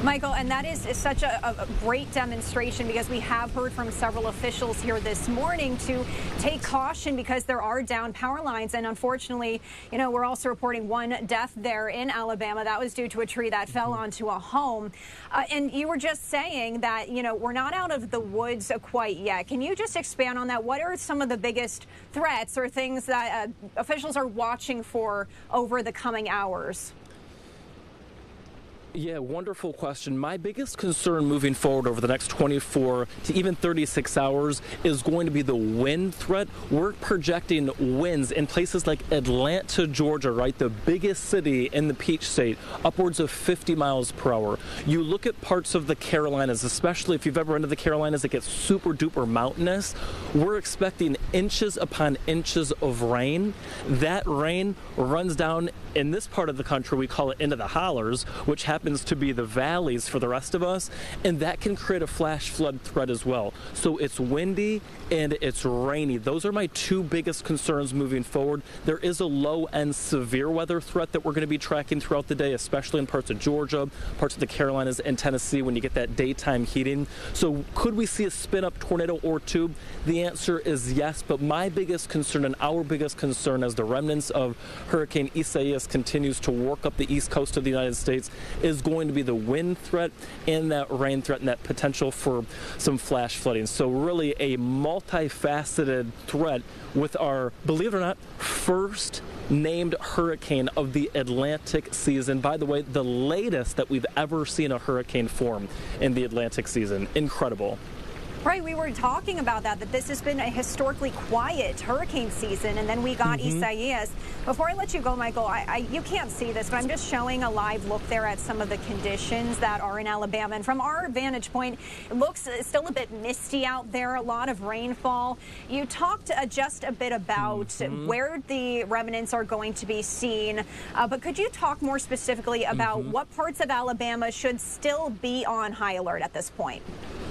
Michael, and that is such a great demonstration because we have heard from several officials here this morning to take caution because there are down power lines. And unfortunately, we're also reporting one death there in Alabama. That was due to a tree that fell onto a home. And you were just saying that, we're not out of the woods quite yet. Can you just expand on that? What are some of the biggest threats or things that officials are watching for over the coming hours? Yeah, wonderful question. My biggest concern moving forward over the next 24 to even 36 hours is going to be the wind threat. We're projecting winds in places like Atlanta, Georgia, right, the biggest city in the Peach State, upwards of 50 miles per hour. You look at parts of the Carolinas, especially if you've ever been to the Carolinas, it gets super duper mountainous. We're expecting inches upon inches of rain. That rain runs down in this part of the country, we call it into the hollers, which happens to be the valleys for the rest of us, and that can create a flash flood threat as well. So it's windy and it's rainy. Those are my two biggest concerns moving forward. There is a low-end severe weather threat that we're going to be tracking throughout the day, especially in parts of Georgia, parts of the Carolinas, and Tennessee when you get that daytime heating. So could we see a spin-up tornado or two? The answer is yes, but my biggest concern and our biggest concern as the remnants of Hurricane Isaias continues to work up the east coast of the United States is going to be the wind threat and that rain threat and that potential for some flash flooding. So really a multifaceted threat with our, believe it or not, first named hurricane of the Atlantic season. By the way, the latest that we've ever seen a hurricane form in the Atlantic season. Incredible. Right, we were talking about that this has been a historically quiet hurricane season, and then we got Isaias. Before I let you go, Michael, you can't see this, but I'm just showing a live look there at some of the conditions that are in Alabama. And from our vantage point, it looks still a bit misty out there, a lot of rainfall. You talked just a bit about where the remnants are going to be seen, but could you talk more specifically about what parts of Alabama should still be on high alert at this point?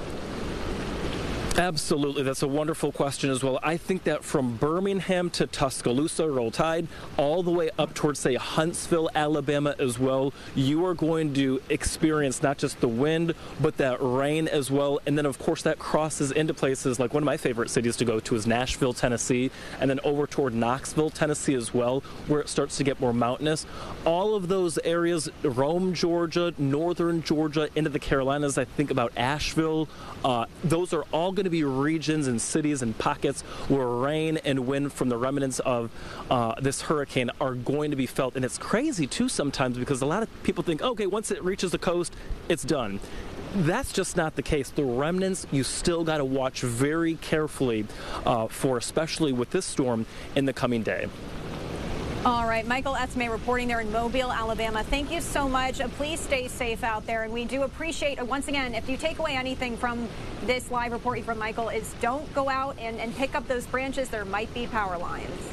Absolutely. That's a wonderful question as well. I think that from Birmingham to Tuscaloosa, Roll Tide, all the way up towards, say, Huntsville, Alabama as well, you are going to experience not just the wind, but that rain as well. And then, of course, that crosses into places like one of my favorite cities to go to is Nashville, Tennessee, and then over toward Knoxville, Tennessee as well, where it starts to get more mountainous. All of those areas, Rome, Georgia, northern Georgia, into the Carolinas, I think about Asheville, those are all going to be regions and cities and pockets where rain and wind from the remnants of this hurricane are going to be felt. And it's crazy, too, sometimes because a lot of people think, okay, once it reaches the coast, it's done. That's just not the case. The remnants, you still got to watch very carefully for, especially with this storm in the coming day. All right, Michael Esme reporting there in Mobile, Alabama. Thank you so much. Please stay safe out there. And we do appreciate, once again, if you take away anything from this live reporting from Michael, is don't go out and pick up those branches. There might be power lines.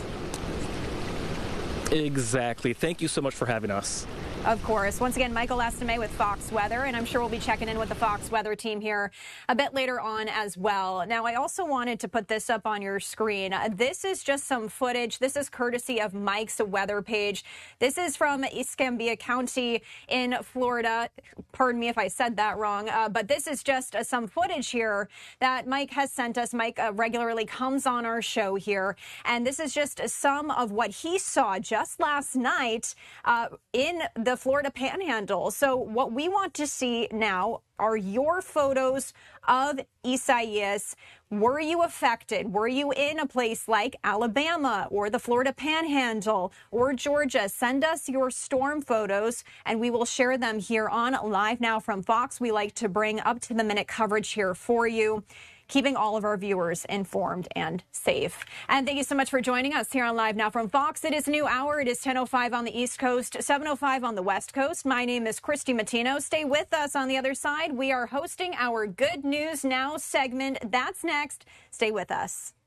Exactly. Thank you so much for having us. Of course. Once again, Michael Estime with Fox Weather, and I'm sure we'll be checking in with the Fox Weather team here a bit later on as well. Now, I also wanted to put this up on your screen. This is just some footage. This is courtesy of Mike's weather page. This is from Escambia County in Florida. Pardon me if I said that wrong, but this is just some footage here that Mike has sent us. Mike regularly comes on our show here, and this is just some of what he saw just last night in the Florida Panhandle. So what we want to see now are your photos of Isaias. Were you affected? Were you in a place like Alabama or the Florida Panhandle or Georgia? Send us your storm photos and we will share them here on Live Now from Fox. We like to bring up-to-the-minute coverage here for you, keeping all of our viewers informed and safe. And thank you so much for joining us here on Live Now from Fox. It is a new hour. It is 10:05 on the East Coast, 7:05 on the West Coast. My name is Christy Matino. Stay with us on the other side. We are hosting our Good News Now segment. That's next. Stay with us.